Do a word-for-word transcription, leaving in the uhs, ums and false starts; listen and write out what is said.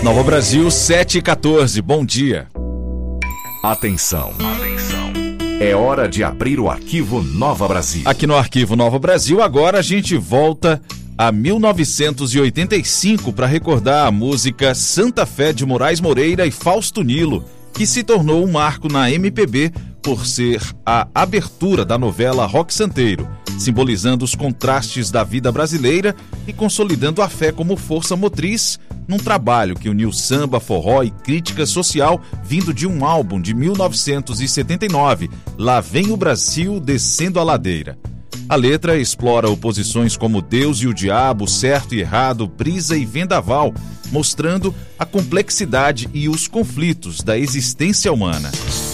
Nova Brasil, sete e quatorze. Bom dia. Atenção. Atenção. É hora de abrir o arquivo Nova Brasil. Aqui no arquivo Nova Brasil, agora a gente volta a mil novecentos e oitenta e cinco para recordar a música Santa Fé de Moraes Moreira e Fausto Nilo, que se tornou um marco na M P B por ser a abertura da novela Rock Santeiro, simbolizando os contrastes da vida brasileira e consolidando a fé como força motriz num trabalho que uniu samba, forró e crítica social vindo de um álbum de mil novecentos e setenta e nove, Lá Vem o Brasil Descendo a Ladeira. A letra explora oposições como Deus e o Diabo, certo e errado, brisa e vendaval, mostrando a complexidade e os conflitos da existência humana.